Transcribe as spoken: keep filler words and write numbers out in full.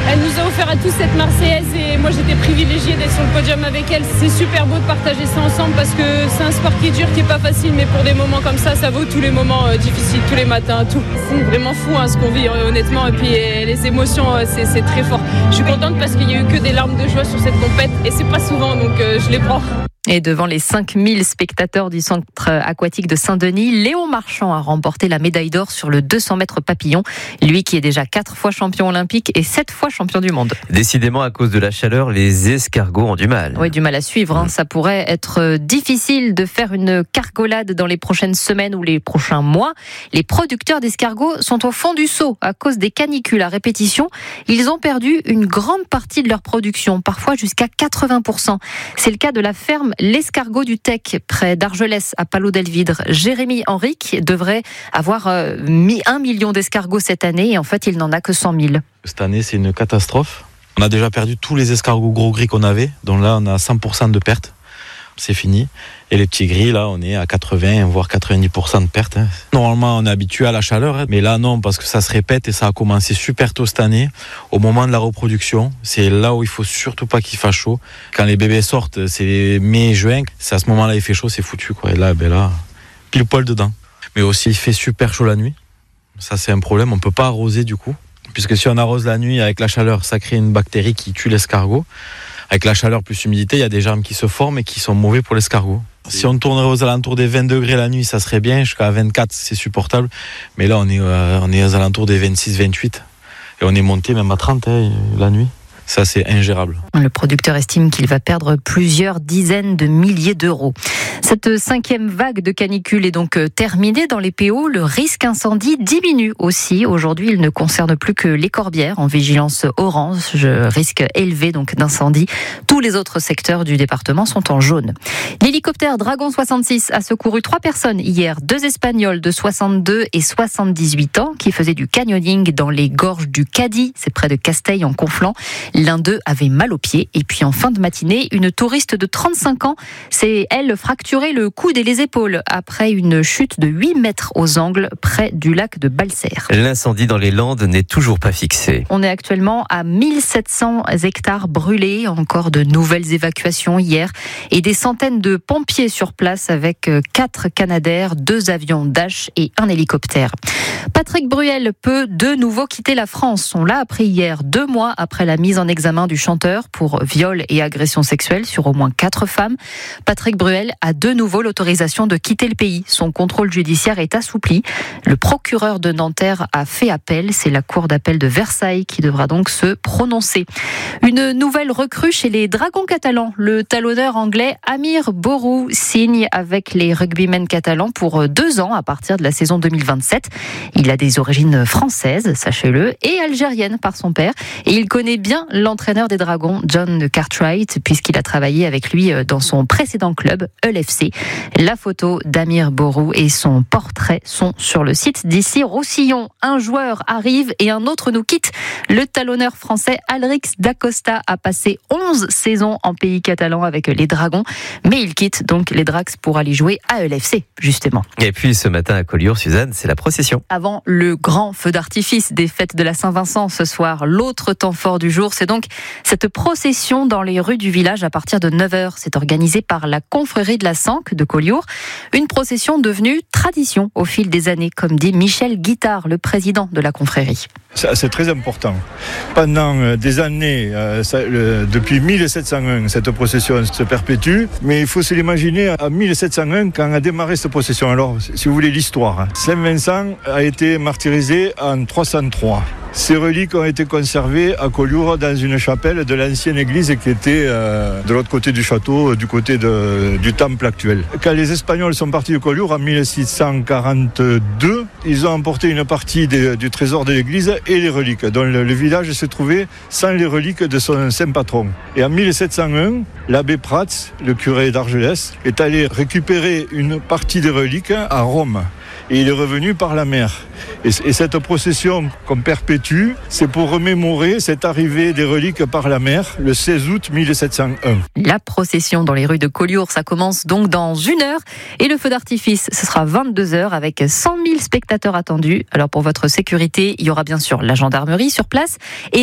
Elle nous a offert à tous cette Marseillaise et moi j'étais privilégiée d'être sur le podium avec elle. C'est super beau de partager ça ensemble parce que c'est un sport qui est dur, qui est pas facile, mais pour des moments comme ça, ça vaut tous les moments euh, difficiles, tous les matins, tout. C'est vraiment fou hein, ce qu'on vit honnêtement et puis euh, les émotions, euh, c'est, c'est très fort. Je suis contente parce qu'il y a eu que des larmes de joie sur cette compète et c'est pas souvent donc euh, je les prends. Et devant les cinq mille spectateurs du centre aquatique de Saint-Denis, Léon Marchand a remporté la médaille d'or sur le deux cents mètres papillon. Lui qui est déjà quatre fois champion olympique et sept fois champion du monde. Décidément, à cause de la chaleur, les escargots ont du mal. Oui, du mal à suivre. Hein. Ça pourrait être difficile de faire une cargolade dans les prochaines semaines ou les prochains mois. Les producteurs d'escargots sont au fond du seau à cause des canicules à répétition. Ils ont perdu une grande partie de leur production, parfois jusqu'à quatre-vingts pour cent. C'est le cas de la ferme L'Escargot du Tech, près d'Argelès, à Palot-Delvidre. Jérémy Henrique devrait avoir euh, mis un million d'escargots cette année et en fait, il n'en a que cent mille. Cette année, c'est une catastrophe. On a déjà perdu tous les escargots gros gris qu'on avait, donc là, on a cent pour cent de pertes. C'est fini. Et les petits gris, là, on est à quatre-vingts, voire quatre-vingt-dix pour cent de pertes. Normalement, on est habitué à la chaleur, mais là, non, parce que ça se répète et ça a commencé super tôt cette année, au moment de la reproduction. C'est là où il faut surtout pas qu'il fasse chaud. Quand les bébés sortent, c'est mai, juin. C'est à ce moment-là, il fait chaud, c'est foutu, quoi. Et là, ben là, pile poil dedans. Mais aussi, il fait super chaud la nuit. Ça, c'est un problème. On peut pas arroser, du coup. Puisque si on arrose la nuit avec la chaleur, ça crée une bactérie qui tue l'escargot. Avec la chaleur plus l'humidité, il y a des germes qui se forment et qui sont mauvais pour l'escargot. Si on tournerait aux alentours des vingt degrés la nuit, ça serait bien. Jusqu'à vingt-quatre, c'est supportable. Mais là, on est, euh, on est aux alentours des vingt-six vingt-huit. Et on est monté même à trente hein, la nuit. Ça, c'est ingérable. Le producteur estime qu'il va perdre plusieurs dizaines de milliers d'euros. Cette cinquième vague de canicule est donc terminée dans les P O. Le risque incendie diminue aussi. Aujourd'hui, il ne concerne plus que les Corbières en vigilance orange, risque élevé donc d'incendie. Tous les autres secteurs du département sont en jaune. L'hélicoptère Dragon soixante-six a secouru trois personnes hier. Deux Espagnols de soixante-deux et soixante-dix-huit ans qui faisaient du canyoning dans les gorges du Cadí. C'est près de Casteil en Conflans. L'un d'eux avait mal aux pieds. Et puis en fin de matinée, une touriste de trente-cinq ans s'est, elle, fracturé le coude et les épaules après une chute de huit mètres aux angles près du lac de Balsères. L'incendie dans les Landes n'est toujours pas fixé. On est actuellement à mille sept cents hectares brûlés. Encore de nouvelles évacuations hier et des centaines de pompiers sur place avec quatre Canadair, deux avions Dash et un hélicoptère. Patrick Bruel peut de nouveau quitter la France. On l'a appris hier, deux mois après la mise en examen du chanteur pour viol et agression sexuelle sur au moins quatre femmes. Patrick Bruel a de nouveau l'autorisation de quitter le pays. Son contrôle judiciaire est assoupli. Le procureur de Nanterre a fait appel. C'est la cour d'appel de Versailles qui devra donc se prononcer. Une nouvelle recrue chez les Dragons catalans. Le talonneur anglais Amir Bourou signe avec les rugbymen catalans pour deux ans à partir de la saison deux mille vingt-sept. Il a des origines françaises, sachez-le, et algériennes par son père. Et il connaît bien l'entraîneur des Dragons, John Cartwright, puisqu'il a travaillé avec lui dans son précédent club, E L F C. La photo d'Amir Bourou et son portrait sont sur le site d'ici Roussillon. Un joueur arrive et un autre nous quitte. Le talonneur français Alrix Dacosta a passé onze saisons en pays catalan avec les Dragons, mais il quitte donc les Drax pour aller jouer à E L F C, justement. Et puis ce matin à Collioure, Suzanne, c'est la procession. Avant le grand feu d'artifice des fêtes de la Saint-Vincent ce soir, l'autre temps fort du jour, c'est donc cette procession dans les rues du village à partir de neuf heures. C'est organisé par la confrérie de la Sanque de Collioure. Une procession devenue tradition au fil des années, comme dit Michel Guittard, le président de la confrérie. C'est très important. Pendant des années, euh, ça, le, depuis mille sept cent un, cette procession se perpétue, mais il faut se l'imaginer à mille sept cent un quand a démarré cette procession. Alors, si vous voulez l'histoire, Saint-Vincent a été martyrisé en trois cent trois. Ces reliques ont été conservées à Collioure dans une chapelle de l'ancienne église qui était euh, de l'autre côté du château, du côté de, du temple actuel. Quand les Espagnols sont partis de Collioure en mille six cent quarante-deux, ils ont emporté une partie des, du trésor de l'église et les reliques, dont le, le village se trouvait sans les reliques de son saint patron. Et en mille sept cent un, l'abbé Prats, le curé d'Argelès, est allé récupérer une partie des reliques à Rome. Et il est revenu par la mer. Et, et cette procession qu'on perpétue, c'est pour remémorer cette arrivée des reliques par la mer le seize août mille sept cent un. La procession dans les rues de Collioure, ça commence donc dans une heure. Et le feu d'artifice, ce sera vingt-deux heures avec cent mille spectateurs attendus. Alors pour votre sécurité, il y aura bien sûr la gendarmerie sur place et